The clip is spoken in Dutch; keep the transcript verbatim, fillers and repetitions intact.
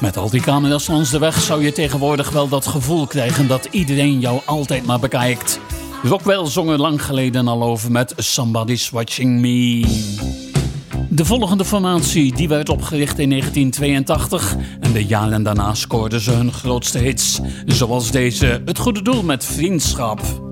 Met al die camera's langs de weg zou je tegenwoordig wel dat gevoel krijgen dat iedereen jou altijd maar bekijkt. Rockwell zong er lang geleden al over met Somebody's Watching Me. De volgende formatie die werd opgericht in negentien tweeëntachtig en de jaren daarna scoorden ze hun grootste hits. Zoals deze, Het Goede Doel met Vriendschap.